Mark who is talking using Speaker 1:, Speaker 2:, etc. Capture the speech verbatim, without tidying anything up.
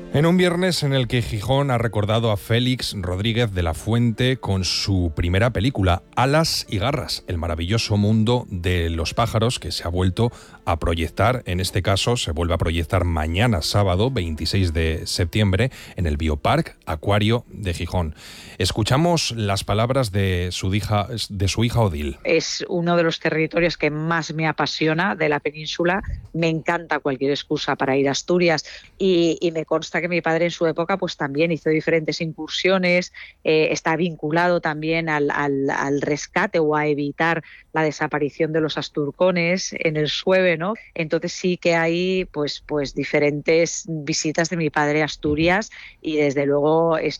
Speaker 1: En un viernes en el que Gijón ha recordado a Félix Rodríguez de la Fuente con su primera película, Alas y Garras, el maravilloso mundo de los pájaros, que se ha vuelto a proyectar. En este caso se vuelve a proyectar mañana sábado veintiséis de septiembre en el Biopark Acuario de Gijón. Escuchamos las palabras de su hija, de su hija Odil.
Speaker 2: Es uno de los territorios que más me apasiona de la península. Me encanta cualquier excusa para ir a Asturias y, y me consta que mi padre en su época pues también hizo diferentes incursiones, eh, está vinculado también al, al, al rescate o a evitar la desaparición de los asturcones en el Sueve, ¿no? Entonces sí que hay pues, pues diferentes visitas de mi padre a Asturias y desde luego estoy